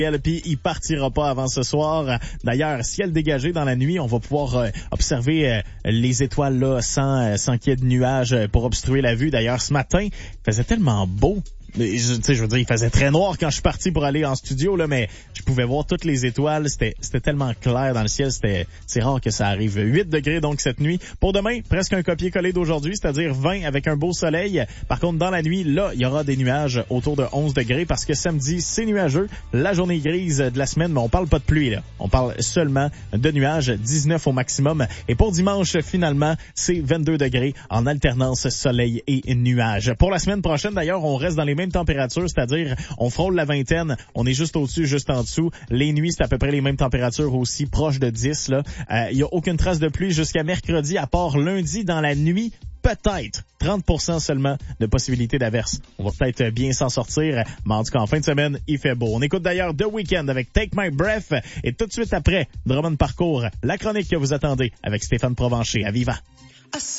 puis il partira pas avant ce soir. D'ailleurs, ciel dégagé dans la nuit, on va pouvoir observer les étoiles là sans qu'il y ait de nuages pour obstruer la vue. D'ailleurs, ce matin, il faisait tellement beau. Je veux dire, il faisait très noir quand je suis parti pour aller en studio, là, mais je pouvais voir toutes les étoiles. C'était tellement clair dans le ciel. C'est rare que ça arrive. 8 degrés, donc, cette nuit. Pour demain, presque un copier-coller d'aujourd'hui, c'est-à-dire 20 avec un beau soleil. Par contre, dans la nuit, là, il y aura des nuages autour de 11 degrés parce que samedi, c'est nuageux. La journée grise de la semaine, mais on parle pas de pluie, là. On parle seulement de nuages, 19 au maximum. Et pour dimanche, finalement, c'est 22 degrés en alternance soleil et nuages. Pour la semaine prochaine, d'ailleurs, on reste dans les mêmes températures, c'est-à-dire on frôle la vingtaine, on est juste au-dessus, juste en dessous. Les nuits, c'est à peu près les mêmes températures aussi, proches de 10. Là. Il y a aucune trace de pluie jusqu'à mercredi, à part lundi dans la nuit. Peut-être 30% seulement de possibilité d'averse. On va peut-être bien s'en sortir, mais en tout cas, en fin de semaine, il fait beau. On écoute d'ailleurs The Weeknd avec Take My Breath et tout de suite après, Drummond Parcours, la chronique que vous attendez avec Stéphane Provencher à Viva.